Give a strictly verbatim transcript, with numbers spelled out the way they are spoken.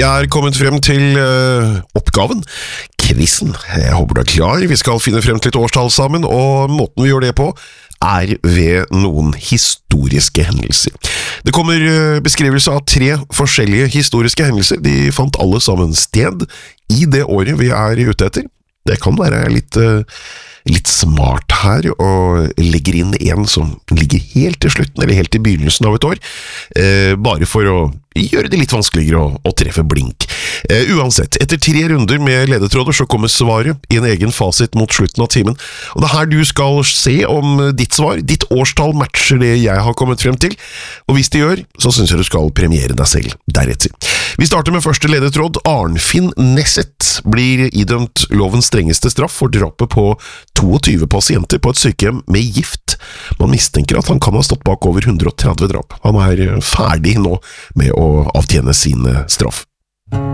Vi er kommet frem til uh, oppgaven, quizen. Jeg håper du er klar. Vi skal finne frem til et årstall sammen, og måten vi gjør det på er ved noen historiske hendelser. Det kommer uh, beskrivelse av tre forskjellige historiske hendelser. De fant alle sammen sted i det året vi er ute etter. Det kan være litt... Uh, litt smart her, og legger inn en som ligger helt til slutten, eller helt til begynnelsen av et år, eh, bare for å gjøre det litt vanskeligere å, å treffe blink. Eh, uansett, etter tre runder med ledetråder så kommer svaret i en egen fasit mot slutten av timen, og det er her du skal se om ditt svar, ditt årstall matcher det jeg har kommet frem til, og hvis det gjør, så synes jeg du skal premiere deg selv deretter. Vi starter med første ledetråd. Arnfinn Nesset blir idømt lovens strengeste straff for drapet på tjueto pasienter på et sykehjem med gift. Man mistenker at han kan ha stått bak over hundre og tretti drap. Han er ferdig nå med å avtjene sin straff.